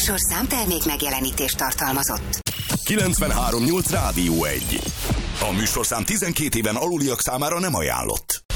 műsorszám termék megjelenítést tartalmazott. 93.8 Rádió 1. A műsorszám 12 éven aluliak számára nem ajánlott.